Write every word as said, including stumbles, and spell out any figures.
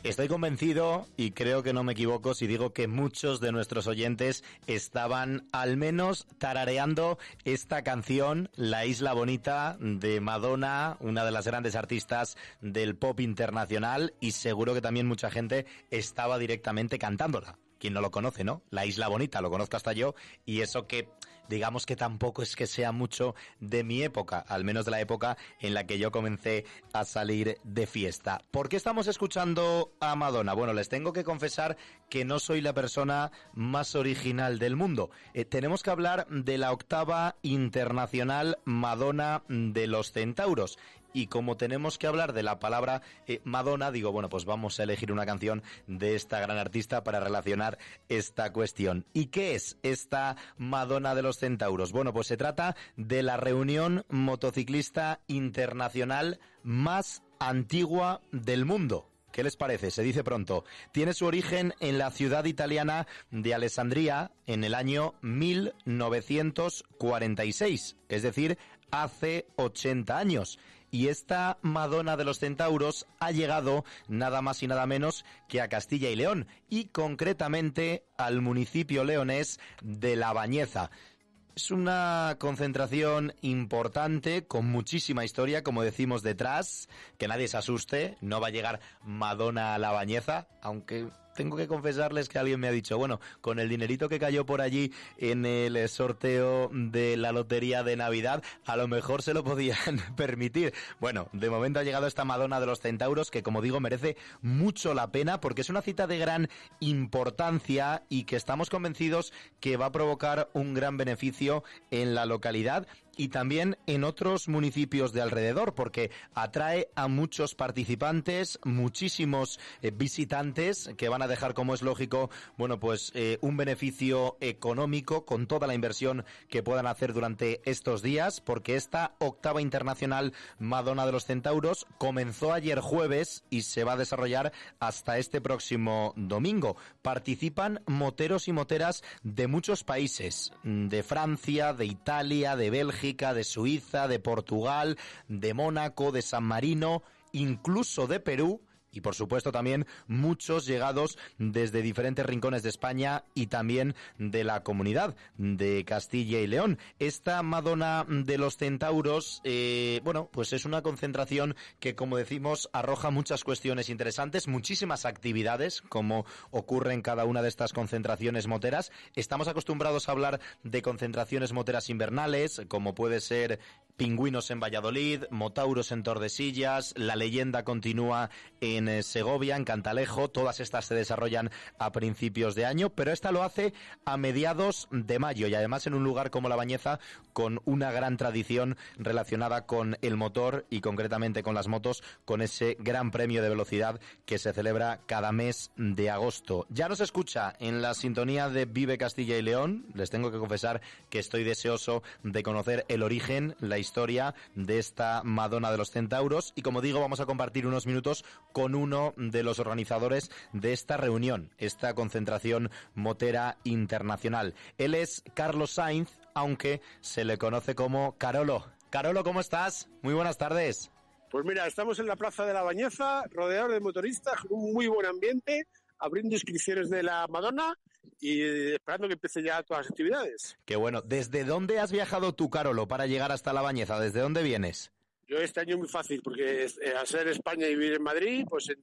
Estoy convencido, y creo que no me equivoco si digo que muchos de nuestros oyentes estaban al menos tarareando esta canción, La Isla Bonita, de Madonna, una de las grandes artistas del pop internacional, y seguro que también mucha gente estaba directamente cantándola. Quien no lo conoce, ¿no? La Isla Bonita, lo conozco hasta yo, y eso que, digamos que tampoco es que sea mucho de mi época, al menos de la época en la que yo comencé a salir de fiesta. ¿Por qué estamos escuchando a Madonna? Bueno, les tengo que confesar que no soy la persona más original del mundo. Eh, tenemos que hablar de la octava internacional Madonna de los Centauros. Y como tenemos que hablar de la palabra eh, Madonna, digo, bueno, pues vamos a elegir una canción de esta gran artista para relacionar esta cuestión. ¿Y qué es esta Madonna de los Centauros? Bueno, pues se trata de la reunión motociclista internacional más antigua del mundo. ¿Qué les parece? Se dice pronto. Tiene su origen en la ciudad italiana de Alessandria en el año mil novecientos cuarenta y seis, es decir, hace ochenta años. Y esta Madonna de los Centauros ha llegado nada más y nada menos que a Castilla y León, y concretamente al municipio leonés de La Bañeza. Es una concentración importante, con muchísima historia, como decimos, detrás. Que nadie se asuste, no va a llegar Madonna a La Bañeza, aunque tengo que confesarles que alguien me ha dicho, bueno, con el dinerito que cayó por allí en el sorteo de la lotería de Navidad, a lo mejor se lo podían permitir. Bueno, de momento ha llegado esta Madonna de los Centauros, que como digo merece mucho la pena, porque es una cita de gran importancia y que estamos convencidos que va a provocar un gran beneficio en la localidad y también en otros municipios de alrededor, porque atrae a muchos participantes, muchísimos eh, visitantes que van a dejar, como es lógico, bueno, pues eh, un beneficio económico con toda la inversión que puedan hacer durante estos días, porque esta octava internacional Madonna de los Centauros comenzó ayer jueves y se va a desarrollar hasta este próximo domingo. Participan moteros y moteras de muchos países, de Francia, de Italia, de Bélgica, de Suiza, de Portugal, de Mónaco, de San Marino, incluso de Perú. Y por supuesto también muchos llegados desde diferentes rincones de España y también de la comunidad de Castilla y León. Esta Madonna de los Centauros, eh, bueno, pues es una concentración que, como decimos, arroja muchas cuestiones interesantes, muchísimas actividades, como ocurre en cada una de estas concentraciones moteras. Estamos acostumbrados a hablar de concentraciones moteras invernales, como puede ser Pingüinos en Valladolid, Motauros en Tordesillas, La Leyenda continúa en en Segovia, en Cantalejo. Todas estas se desarrollan a principios de año, pero esta lo hace a mediados de mayo y además en un lugar como La Bañeza con una gran tradición relacionada con el motor y concretamente con las motos, con ese gran premio de velocidad que se celebra cada mes de agosto. Ya nos escucha en la sintonía de Vive Castilla y León. Les tengo que confesar que estoy deseoso de conocer el origen, la historia de esta Madonna de los Centauros y, como digo, vamos a compartir unos minutos con uno de los organizadores de esta reunión, esta concentración motera internacional. Él es Carlos Sainz, aunque se le conoce como Carolo. Carolo, ¿cómo estás? Muy buenas tardes. Pues mira, estamos en la plaza de La Bañeza, rodeados de motoristas, con un muy buen ambiente, abriendo inscripciones de la Madonna y esperando que empiece ya todas las actividades. Qué bueno. ¿Desde dónde has viajado tú, Carolo, para llegar hasta La Bañeza? ¿Desde dónde vienes? Yo este año es muy fácil, porque eh, al ser España y vivir en Madrid, pues